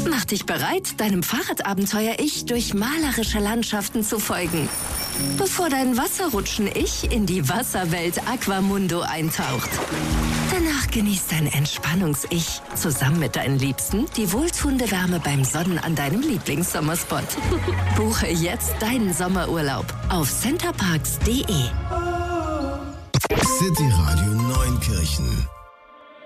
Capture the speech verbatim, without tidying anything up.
Mach dich bereit, deinem Fahrradabenteuer-Ich durch malerische Landschaften zu folgen, bevor dein Wasserrutschen-Ich in die Wasserwelt Aquamundo eintaucht. Danach genießt dein Entspannungs-Ich zusammen mit deinen Liebsten die wohltuende Wärme beim Sonnen an deinem Lieblingssommerspot. Buche jetzt deinen Sommerurlaub auf centerparks punkt de. City Radio Neunkirchen